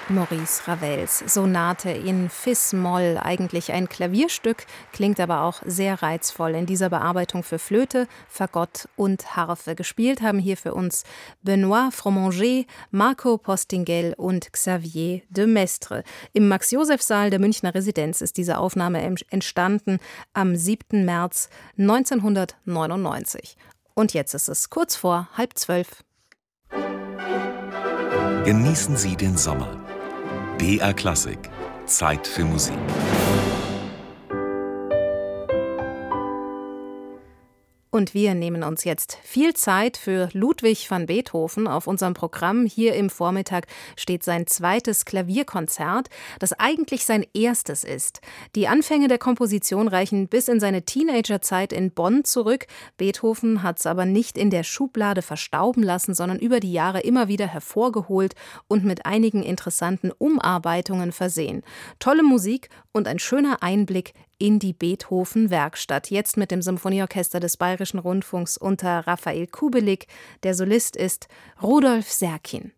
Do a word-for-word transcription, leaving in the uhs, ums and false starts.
Maurice Ravels Sonate in Fis-Moll, eigentlich ein Klavierstück, klingt aber auch sehr reizvoll in dieser Bearbeitung für Flöte, Fagott und Harfe. Gespielt haben hier für uns Benoît Fromanger, Marco Postingel und Xavier de Maistre. Im Max-Joseph-Saal der Münchner Residenz ist diese Aufnahme entstanden am siebten März neunzehnhundertneunundneunzig. Und jetzt ist es kurz vor halb zwölf. Genießen Sie den Sommer. B R Klassik. Zeit für Musik. Und wir nehmen uns jetzt viel Zeit für Ludwig van Beethoven auf unserem Programm. Hier im Vormittag steht sein zweites Klavierkonzert, das eigentlich sein erstes ist. Die Anfänge der Komposition reichen bis in seine Teenagerzeit in Bonn zurück. Beethoven hat es aber nicht in der Schublade verstauben lassen, sondern über die Jahre immer wieder hervorgeholt und mit einigen interessanten Umarbeitungen versehen. Tolle Musik und ein schöner Einblick in die Beethoven-Werkstatt. Jetzt mit dem Symphonieorchester des Bayerischen Rundfunks unter Raphael Kubelik. Der Solist ist Rudolf Serkin.